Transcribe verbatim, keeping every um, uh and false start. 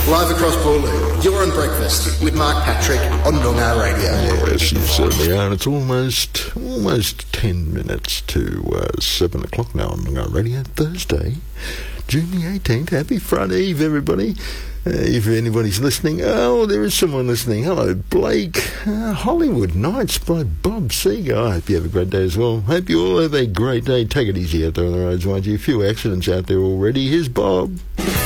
Live across Ballou, you're on Breakfast with Mark Patrick on Noongar Radio. Yes, you certainly are. It's almost almost ten minutes to uh, seven o'clock now on Noongar Radio, Thursday, June the eighteenth. Happy Friday Eve, everybody. Uh, if anybody's listening, oh, there is someone listening. Hello, Blake. Uh, Hollywood Nights by Bob Seger. I hope you have a great day as well. Hope you all have a great day. Take it easy out there on the roads, mind you. A few accidents out there already. Here's Bob.